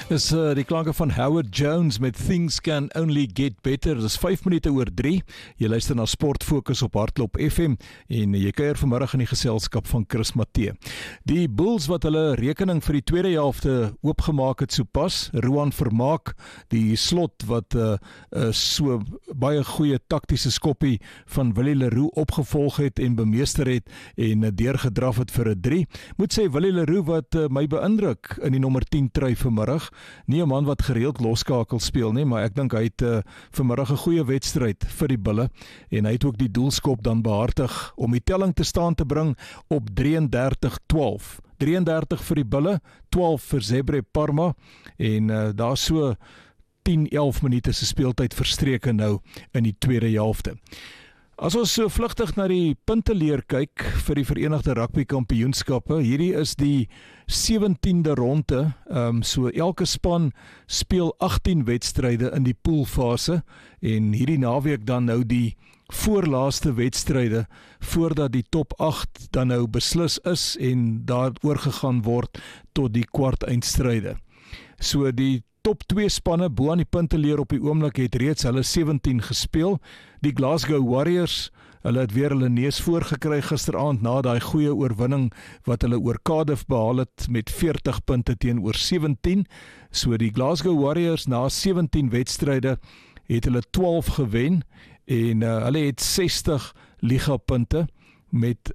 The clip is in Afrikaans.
Is die klanke van Howard Jones met Things Can Only Get Better. Dit is 5 minute oor 3. Jy luister na Sport Fokus op Hardloop FM en jy kuier vanmiddag in die geselskap van Chris Matthee. Die Bulls wat hulle rekening vir die tweede helfte oopgemaak het sopas, Ruan Vermaak, die slot wat so baie goeie taktiese skoppie van Willie Leroux opgevolg het en bemeester het en deurgedraf het vir 'n 3. Moet sê Willie Leroux wat my beïndruk in die nommer 10 trui vanmiddag. Nie 'n man wat gereeld loskakel speel nie, maar ek dink hy het vanmiddag 'n goeie wedstryd vir die Bulle en hy het ook die doelskop dan behartig om die telling te staan te bring op 33-12. 33 vir die Bulle, 12 vir Zebre Parma en daar so 10-11 minute se speeltyd verstreke nou in die tweede helfte. As ons so vlugtig na die punteleer kyk vir die Verenigde Rugby Kampioenskappe, hierdie is die 17de ronde, so elke span speel 18 wedstryde in die poolfase en hierdie naweek dan nou die voorlaaste wedstryde voordat die top 8 dan nou beslis is en daar oorgegaan word tot die kwartfinale. So die top 2 spanne bo aan die punteleer op die oomblik het reeds hulle 17 gespeel. Die Glasgow Warriors, hulle het weer hulle neus voorgekry gisteraand na daai goeie oorwinning wat hulle oor Cardiff behaal het met 40 punte teenoor 17. So die Glasgow Warriors na 17 wedstryde het hulle 12 gewen en hulle het 60 ligapunte met